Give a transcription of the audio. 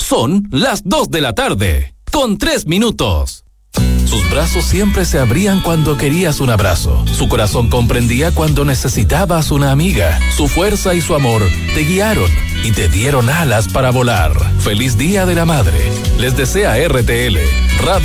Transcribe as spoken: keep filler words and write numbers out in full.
Son las dos de la tarde, con tres minutos. Sus brazos siempre se abrían cuando querías un abrazo. Su corazón comprendía cuando necesitabas una amiga. Su fuerza y su amor te guiaron y te dieron alas para volar. Feliz Día de la Madre. Les desea R T L. Radio